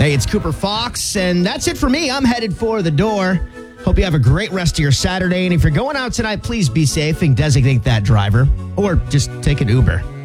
Hey, it's Cooper Fox, and that's it for me. I'm headed for the door. Hope you have a great rest of your Saturday, and if you're going out tonight, please be safe and designate that driver, or just take an Uber.